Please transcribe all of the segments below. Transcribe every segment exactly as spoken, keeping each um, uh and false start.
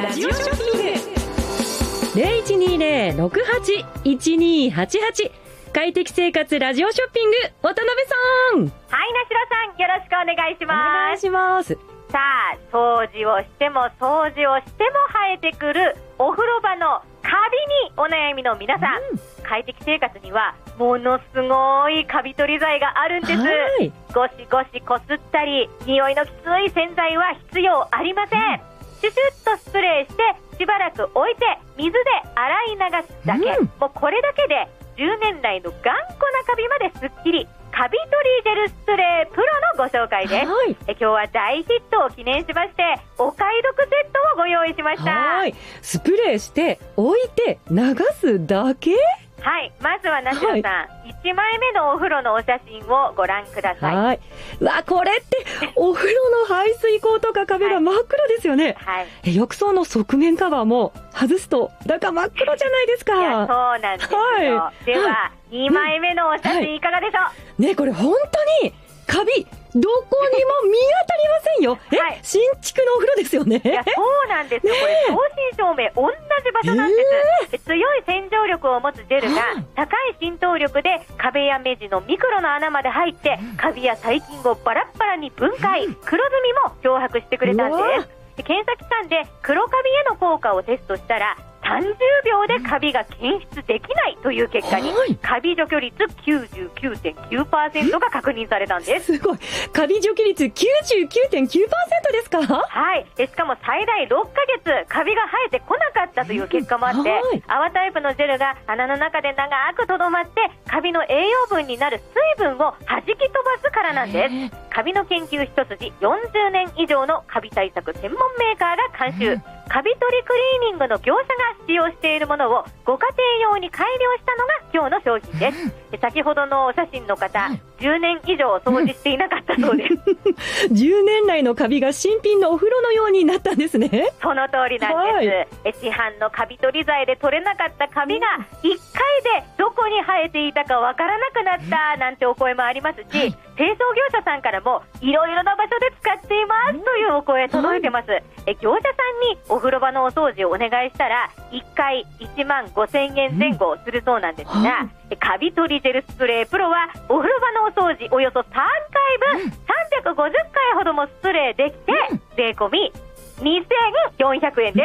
ラジオショッピング ゼロいちにゼロ ろくはち いちにーはちはち 快適生活ラジオショッピング、渡辺さん。 はい、なしろさん、よろしくお願いします。 お願いします。 さあ、掃除をしても掃除をしても生えてくるお風呂場のカビにお悩みの皆さん、うん、快適生活にはものすごいカビ取り剤があるんです。ゴシゴシこすったり匂いのきつい洗剤は必要ありません、うん、シュシュッとスプレーしてしばらく置いて水で洗い流すだけ、うん、もうこれだけでじゅうねん来の頑固なカビまですっきり。カビ取りジェルスプレープロのご紹介です、はい、え今日は大ヒットを記念しましてお買い得セットをご用意しました。 はい、スプレーして置いて流すだけ。 はい、まずはなしろさん、はい、いちまいめのお風呂のお写真をご覧ください。 はい、うわ、これってお風呂の排水口とか壁が真っ黒ですよね、はい、え浴槽の側面カバーも外すと中真っ黒じゃないですか。 いや、そうなんですよ、はい、では、はい、にまいめのお写真いかがでしょう、はい、 ね、これ本当にカビどこにも見当たりませんよ。え、はい、新築のお風呂ですよね。 いや、そうなんですよ、ね、これ正真正銘同じ場所なんです、えー、強い洗浄力を持つジェルが高い浸透力で壁や目地のミクロの穴まで入ってカビや細菌をバラッバラに分解、黒ずみも漂白してくれたんです。検査機関で黒カビへの効果をテストしたらさんじゅうびょうでカビが検出できないという結果に、はい、カビ除去率 きゅうじゅうきゅうてんきゅうパーセント が確認されたんです。 すごい、カビ除去率 きゅうじゅうきゅうてんきゅうパーセント ですか。 はい、しかも最大ろっかげつカビが生えてこなかったという結果もあって、はい、泡タイプのジェルが穴の中で長くとどまってカビの栄養分になる水分を弾き飛ばすからなんです。カビの研究一筋よんじゅうねん以上のカビ対策専門メーカーが監修、カビ取りクリーニングの業者が使用しているものをご家庭用に改良したのが今日の商品です。先ほどのお写真の方、じゅうねん以上掃除していなかったそうですじゅうねん来のカビが新品のお風呂のようになったんですね。 その通りなんです、はい、え市販のカビ取り剤で取れなかったカビがいっかいでどこに生えていたかわからなくなったなんてお声もありますし、はい、清掃業者さんからもいろいろな場所で使っていますというお声届いてます、はい、え業者さんにお風呂場のお掃除をお願いしたらいっかいいちまんごせんえんぜん後するそうなんですが、うんはい、カビ取りジェルスプレープロはお風呂場のお掃除およそさんかいぶん、うん、さんびゃくごじゅっかいほどもスプレーできて、うん、税込みにせんよんひゃくえんです、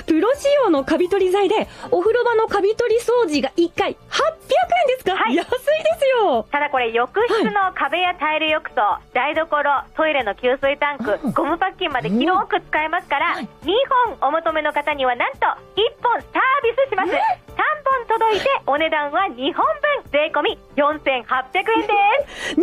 うん、プロ仕様のカビ取り剤でお風呂場のカビ取り掃除がいっかいはっぴゃくえんですか、はい、安いですよ。 ただこれ浴室の壁やタイル浴槽、はい、台所、トイレの給水タンク、うん、ゴムパッキンまで広く使えますから、うん、にほんお求めの方にはなんといっぽんサービスします、うん、さんぼん届いてお値段はにほんぶん税込みよんせんはっぴゃくえんです